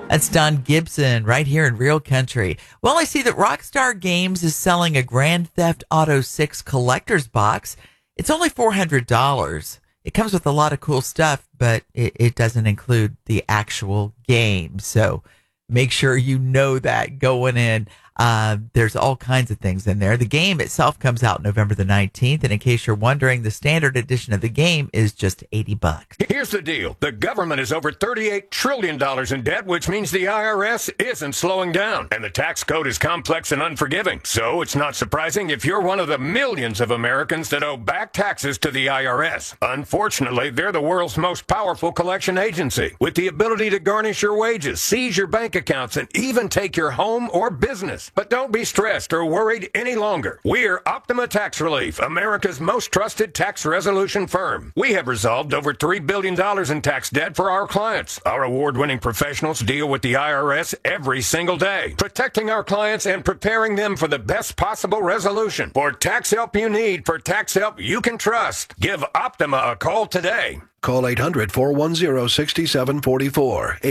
That's Don Gibson right here in Real Country. Well, I see that Rockstar Games is selling a Grand Theft Auto 6 collector's box. It's only $400. It comes with a lot of cool stuff, but it doesn't include the actual game. So make sure you know that going in. There's all kinds of things in there. The game itself comes out November the 19th. And in case you're wondering, the standard edition of the game is just $80. Here's the deal. The government is over $38 trillion in debt, which means the IRS isn't slowing down. And the tax code is complex and unforgiving. So it's not surprising if you're one of the millions of Americans that owe back taxes to the IRS. Unfortunately, they're the world's most powerful collection agency, with the ability to garnish your wages, seize your bank accounts, and even take your home or business. But don't be stressed or worried any longer. We're Optima Tax Relief, America's most trusted tax resolution firm. We have resolved over $3 billion in tax debt for our clients. Our award-winning professionals deal with the IRS every single day, protecting our clients and preparing them for the best possible resolution. For tax help you need, for tax help you can trust, give Optima a call today. Call 800-410-6744.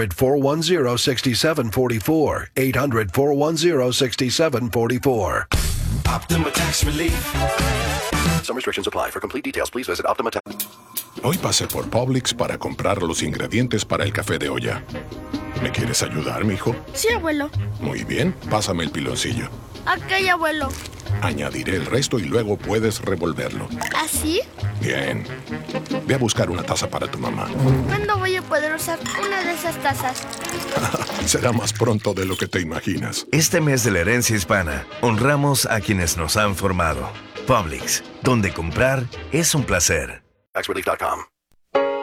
800-410-6744. 800-410-6744. Optima Tax Relief. Some restrictions apply. For complete details, please visit Optima Tax. Hoy pasé por Publix para comprar los ingredientes para el café de olla. ¿Me quieres ayudar, mijo? Sí, abuelo. Muy bien, pásame el piloncillo. Ok, abuelo. Añadiré el resto y luego puedes revolverlo. ¿Así? Bien. Ve a buscar una taza para tu mamá. ¿Cuándo voy a poder usar una de esas tazas? Será más pronto de lo que te imaginas. Este mes de la herencia hispana, honramos a quienes nos han formado. Publix, donde comprar es un placer. TaxRelief.com.